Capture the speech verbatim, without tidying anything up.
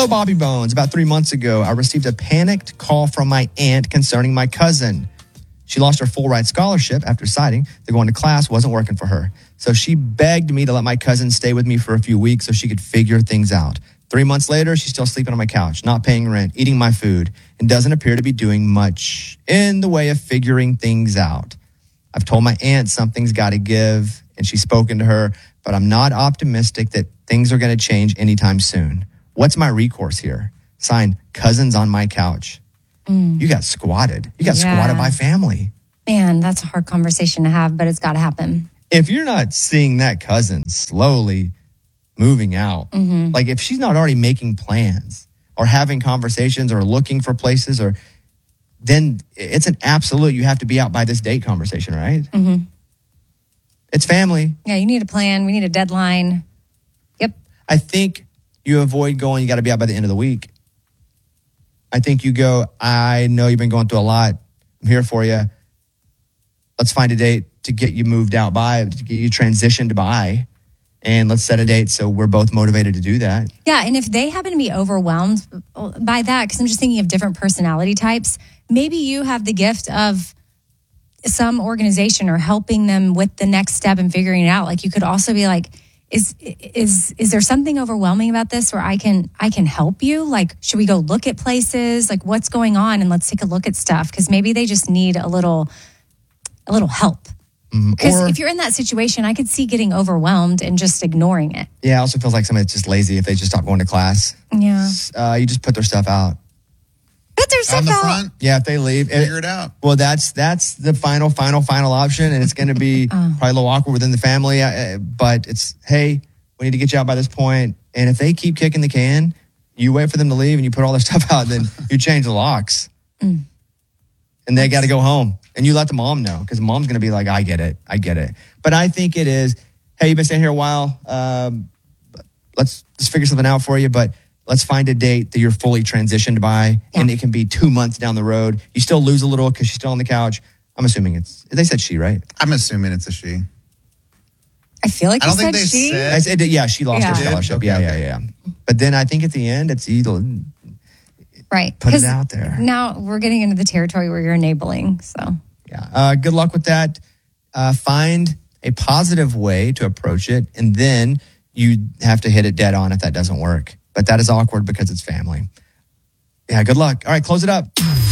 Hello, Bobby Bones. About three months ago, I received a panicked call from my aunt concerning my cousin. She lost her full ride scholarship after deciding that going to class wasn't working for her. So she begged me to let my cousin stay with me for a few weeks so she could figure things out. Three months later, she's still sleeping on my couch, not paying rent, eating my food, and doesn't appear to be doing much in the way of figuring things out. I've told my aunt something's got to give, and she's spoken to her, but I'm not optimistic that things are going to change anytime soon. What's my recourse here? Signed, Cousins on My Couch. Mm. You got squatted. You got yeah. squatted by family. Man, that's a hard conversation to have, but it's got to happen. If you're not seeing that cousin slowly moving out, mm-hmm. like if she's not already making plans or having conversations or looking for places, or then it's an absolute you have to be out by this date conversation, right? Mm-hmm. It's family. Yeah, you need a plan. We need a deadline. Yep. I think you avoid going, you got to be out by the end of the week. I think you go, I know you've been going through a lot. I'm here for you. Let's find a date to get you moved out by, to get you transitioned by. And let's set a date so we're both motivated to do that. Yeah, and if they happen to be overwhelmed by that, because I'm just thinking of different personality types, maybe you have the gift of some organization or helping them with the next step and figuring it out. Like you could also be like, is is is there something overwhelming about this where I can I can help you? Like, should we go look at places? Like, what's going on? And let's take a look at stuff, because maybe they just need a little a little help. Because mm, if you're in that situation, I could see getting overwhelmed and just ignoring it. Yeah, it also feels like somebody's just lazy if they just stop going to class. Yeah. Uh, you just put their stuff out. Put their stuff on the out. front. Yeah, if they leave. Figure it, it out. Well, that's that's the final, final, final option, and it's going to be oh. probably a little awkward within the family. Uh, but it's, hey, we need to get you out by this point. And if they keep kicking the can, you wait for them to leave and you put all their stuff out, then you change the locks. Mm. And they got to go home. And you let the mom know, because mom's going to be like, I get it. I get it. But I think it is, hey, you've been staying here a while. Um, let's, let's figure something out for you. But let's find a date that you're fully transitioned by. Yeah. And it can be two months down the road. You still lose a little because she's still on the couch. I'm assuming it's, they said she, right? I'm assuming it's a she. I feel like I don't you think said they she. said. I said, yeah, she lost yeah. her scholarship. Okay, yeah, okay. yeah, yeah. But then I think at the end, it's either... Right. Put it out there. Now we're getting into the territory where you're enabling. So, yeah. Uh, good luck with that. Uh, find a positive way to approach it, and then you have to hit it dead on if that doesn't work. But that is awkward because it's family. Yeah, good luck. All right, close it up.